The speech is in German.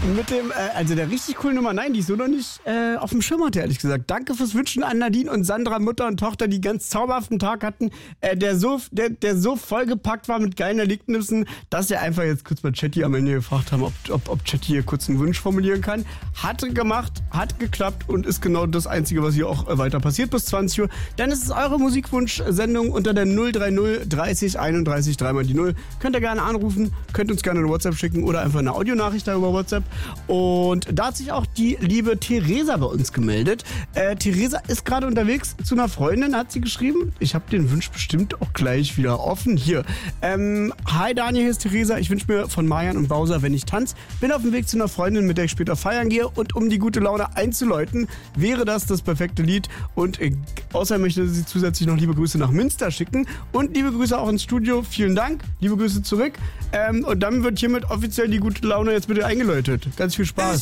Mit dem, also der richtig coolen Nummer 9, die ich so noch nicht auf dem Schirm hatte, ehrlich gesagt. Danke fürs Wünschen an Nadine und Sandra, Mutter und Tochter, die ganz zauberhaften Tag hatten, der so vollgepackt war mit geilen Erlebnissen, dass wir einfach jetzt kurz bei Chatty am Ende gefragt haben, ob Chatty hier kurz einen Wunsch formulieren kann. Hatte gemacht, hat geklappt und ist genau das Einzige, was hier auch weiter passiert bis 20 Uhr. Dann ist es eure Musikwunsch-Sendung unter der 030 30 31 3 mal die 0. Könnt ihr gerne anrufen, könnt uns gerne eine WhatsApp schicken oder einfach eine Audionachricht da über WhatsApp. Und da hat sich auch die liebe Theresa bei uns gemeldet. Theresa ist gerade unterwegs zu einer Freundin, hat sie geschrieben. Ich habe den Wunsch bestimmt auch gleich wieder offen. Hier. Hi Daniel, hier ist Theresa. Ich wünsche mir von Marian und Bowser, wenn ich tanze. Bin auf dem Weg zu einer Freundin, mit der ich später feiern gehe. Und um die gute Laune einzuläuten, wäre das perfekte Lied. Und außerdem möchte sie zusätzlich noch liebe Grüße nach Münster schicken. Und liebe Grüße auch ins Studio. Vielen Dank. Liebe Grüße zurück. Und dann wird hiermit offiziell die gute Laune jetzt bitte eingeläutet. Ganz viel Spaß.